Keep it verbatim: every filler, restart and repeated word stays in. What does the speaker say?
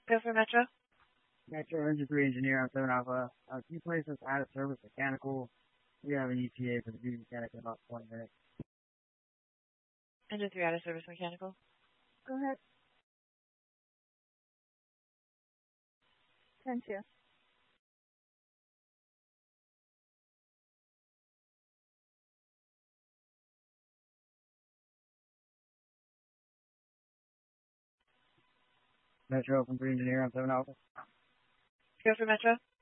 Go for Metro. Metro Engine three engineer on seven Alpha. Uh, can you place us out of service mechanical? We have an E T A for the duty mechanic in about twenty minutes. Engine three out of service mechanical. Go ahead. ten two. Metro from three engineer on seven Alpha. Go for Metro.